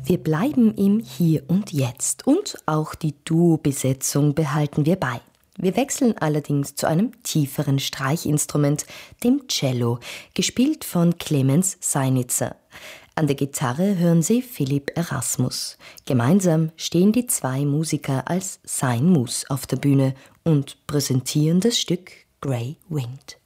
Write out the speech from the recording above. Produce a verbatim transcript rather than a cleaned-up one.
Wir bleiben im Hier und Jetzt und auch die Duo-Besetzung behalten wir bei. Wir wechseln allerdings zu einem tieferen Streichinstrument, dem Cello, gespielt von Clemens Seinitzer. An der Gitarre hören Sie Philipp Erasmus. Gemeinsam stehen die zwei Musiker als Sein Mus auf der Bühne und präsentieren das Stück Grey Wind.